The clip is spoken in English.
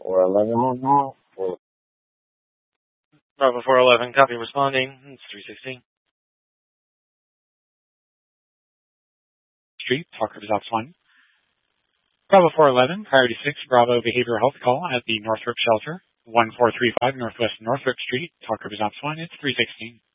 411. Bravo 411, copy responding. It's 316. Street, talk results 1. Bravo 411, priority 6, Bravo behavioral health call at the Northrop Shelter, 1435 Northwest Northrop Street, talk results 1. It's 316.